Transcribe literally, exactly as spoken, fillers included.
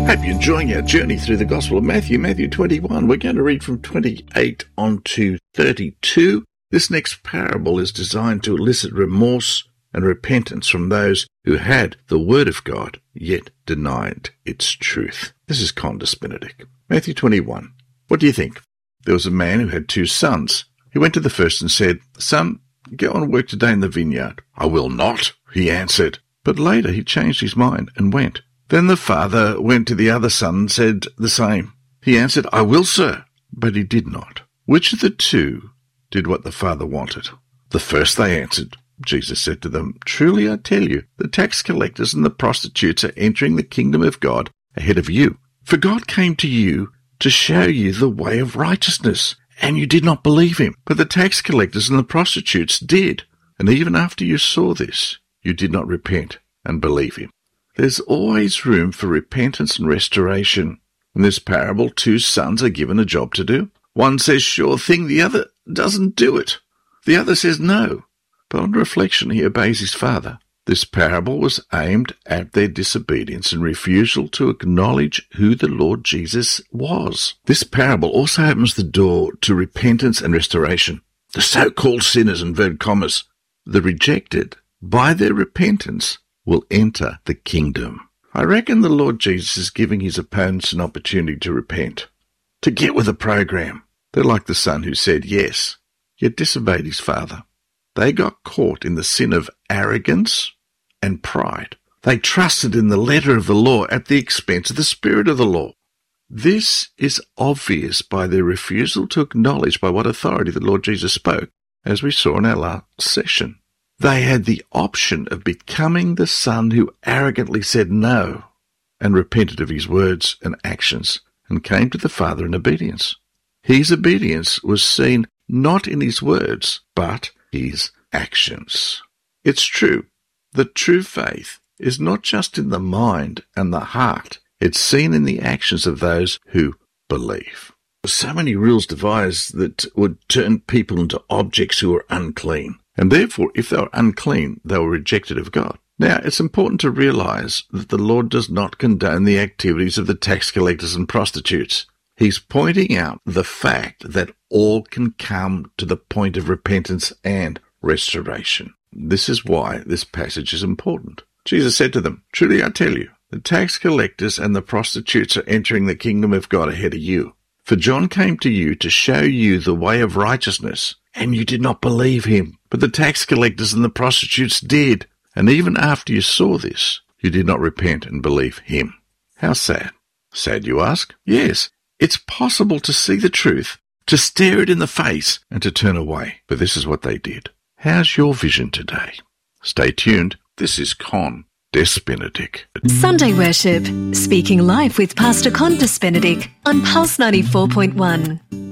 Hope you're enjoying our journey through the Gospel of Matthew, Matthew twenty-one. We're going to read from twenty-eight on to thirty-two. This next parable is designed to elicit remorse and repentance from those who had the Word of God, yet denied its truth. This is Condas Benedict. Matthew twenty-one. What do you think? There was a man who had two sons. He went to the first and said, "Son, go and work today in the vineyard." "I will not," he answered. But later he changed his mind and went. Then the father went to the other son and said the same. He answered, "I will, sir." But he did not. Which of the two did what the father wanted? "The first," they answered. Jesus said to them, "Truly I tell you, the tax collectors and the prostitutes are entering the kingdom of God ahead of you. For God came to you to show you the way of righteousness, and you did not believe him. But the tax collectors and the prostitutes did. And even after you saw this, you did not repent and believe him." There's always room for repentance and restoration. In this parable, two sons are given a job to do. One says, "Sure thing," the other doesn't do it. The other says no. But on reflection, he obeys his father. This parable was aimed at their disobedience and refusal to acknowledge who the Lord Jesus was. This parable also opens the door to repentance and restoration. The so-called sinners, inverted commas, the rejected, by their repentance, will enter the kingdom. I reckon the Lord Jesus is giving his opponents an opportunity to repent, to get with the program. They're like the son who said yes, yet disobeyed his father. They got caught in the sin of arrogance and pride. They trusted in the letter of the law at the expense of the spirit of the law. This is obvious by their refusal to acknowledge by what authority the Lord Jesus spoke, as we saw in our last session. They had the option of becoming the son who arrogantly said no and repented of his words and actions and came to the Father in obedience. His obedience was seen not in his words, but his actions. It's true that true faith is not just in the mind and the heart. It's seen in the actions of those who believe. So many rules devised that would turn people into objects who are unclean. And therefore, if they were unclean, they were rejected of God. Now, it's important to realize that the Lord does not condone the activities of the tax collectors and prostitutes. He's pointing out the fact that all can come to the point of repentance and restoration. This is why this passage is important. Jesus said to them, "Truly I tell you, the tax collectors and the prostitutes are entering the kingdom of God ahead of you. For John came to you to show you the way of righteousness, and you did not believe him. But the tax collectors and the prostitutes did. And even after you saw this, you did not repent and believe him." How sad. Sad, you ask? Yes, it's possible to see the truth, to stare it in the face, and to turn away. But this is what they did. How's your vision today? Stay tuned. This is Condas Benedict. Sunday Worship, speaking live with Pastor Condas Benedict on Pulse ninety-four point one.